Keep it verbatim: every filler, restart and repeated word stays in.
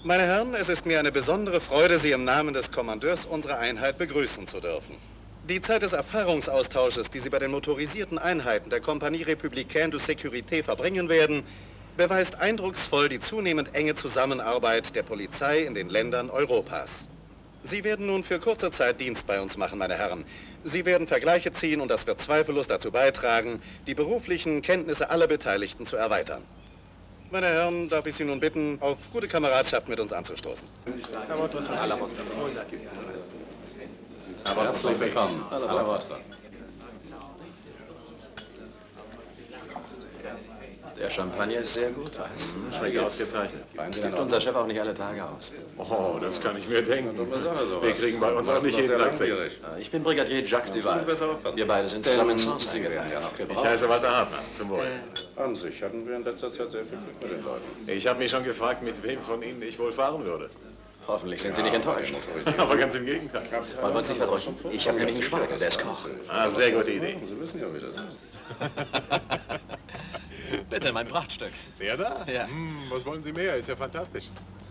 Meine Herren, es ist mir eine besondere Freude, Sie im Namen des Kommandeurs unserer Einheit begrüßen zu dürfen. Die Zeit des Erfahrungsaustausches, die Sie bei den motorisierten Einheiten der Compagnie Républicaine de Sécurité verbringen werden, beweist eindrucksvoll die zunehmend enge Zusammenarbeit der Polizei in den Ländern Europas. Sie werden nun für kurze Zeit Dienst bei uns machen, meine Herren. Sie werden Vergleiche ziehen und das wird zweifellos dazu beitragen, die beruflichen Kenntnisse aller Beteiligten zu erweitern. Meine Herren, darf ich Sie nun bitten, auf gute Kameradschaft mit uns anzustoßen. Herzlich willkommen. Der Champagner ist sehr gut, weiß. Mhm, schmeckt ausgezeichnet. Gibt unser Chef auch nicht alle Tage aus. Oh, das kann ich mir denken. Wir kriegen bei uns auch nicht jeden Tag Sekt. Ich bin Brigadier Jacques Duval. Wir beide sind zusammen in Sens eingetragen. Ich heiße Walter Hartmann. Zum Wohl. An sich hatten wir in letzter Zeit sehr viel Glück mit den Leuten. Ich habe mich schon gefragt, mit wem von Ihnen ich wohl fahren würde. Hoffentlich sind Sie nicht enttäuscht. Aber ganz im Gegenteil. Wollen wir uns nicht verdrücken? Ich habe nämlich einen Schwager, der ist Koch. Ah, sehr gute Idee. Sie wissen ja, wie das ist. Bitte, mein Prachtstück. Der da? Ja. Hm, was wollen Sie mehr? Ist ja fantastisch.